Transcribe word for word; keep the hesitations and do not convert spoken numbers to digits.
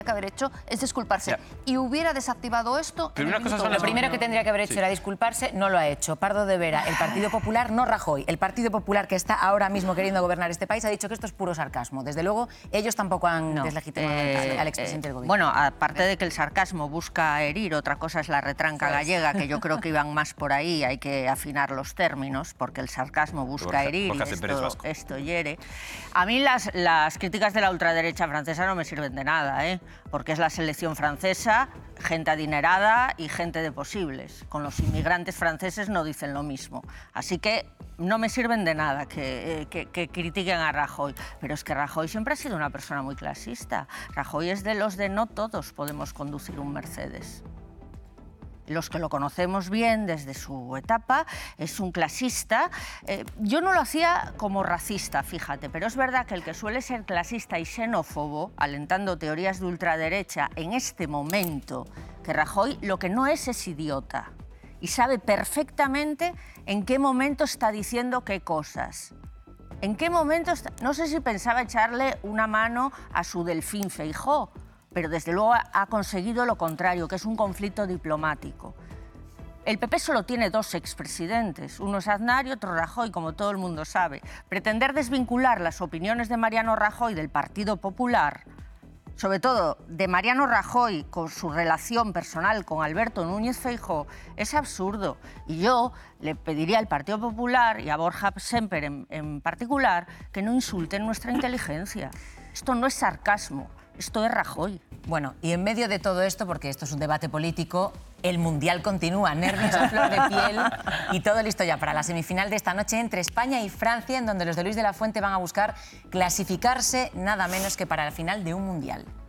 que haber hecho es disculparse. Ya. Y hubiera desactivado esto... Pero en una el cosa minuto son uno. las- Lo primero que tendría que haber hecho Sí. era disculparse, no lo ha hecho. Pardo de Vera, el Partido Popular, no Rajoy. El Partido Popular, que está ahora mismo queriendo gobernar este país, ha dicho que esto es puro sarcasmo. Desde luego, ellos tampoco han No, deslegitimado eh, al- al expresidente del eh, gobierno. Bueno, aparte de que el sarcasmo busca herir, otra cosa es la retranca gallega, que yo creo que iban más por ahí, hay que afinar los términos, porque el sarcasmo busca Borja- herir Borja y Semper es esto, vasco. esto hiere. A mí las, las críticas de la ultraderecha francesa no me sirven de nada, ¿eh? Porque es la selección francesa, gente adinerada y gente de posibles. Con los inmigrantes franceses no dicen lo mismo. Así que no me sirven de nada que, eh, que, que critiquen a Rajoy. Pero es que Rajoy siempre ha sido una persona muy clasista. Rajoy es de los de no todos podemos conducir un Mercedes. Los que lo conocemos bien desde su etapa, es un clasista. Eh, yo no lo hacía como racista, fíjate, pero es verdad que el que suele ser clasista y xenófobo, alentando teorías de ultraderecha en este momento, que Rajoy lo que no es es idiota y sabe perfectamente en qué momento está diciendo qué cosas. ¿En qué momento está? No sé si pensaba echarle una mano a su Delfín Feijóo, pero desde luego ha conseguido lo contrario, que es un conflicto diplomático. El P P solo tiene dos expresidentes, uno es Aznar y otro Rajoy, como todo el mundo sabe. Pretender desvincular las opiniones de Mariano Rajoy del Partido Popular, sobre todo de Mariano Rajoy con su relación personal con Alberto Núñez Feijóo, es absurdo. Y yo le pediría al Partido Popular y a Borja Semper en, en particular que no insulten nuestra inteligencia. Esto no es sarcasmo. Esto es Rajoy. Bueno, y en medio de todo esto, porque esto es un debate político, el Mundial continúa, nervios a flor de piel y todo listo ya para la semifinal de esta noche entre España y Francia, en donde los de Luis de la Fuente van a buscar clasificarse nada menos que para la final de un Mundial.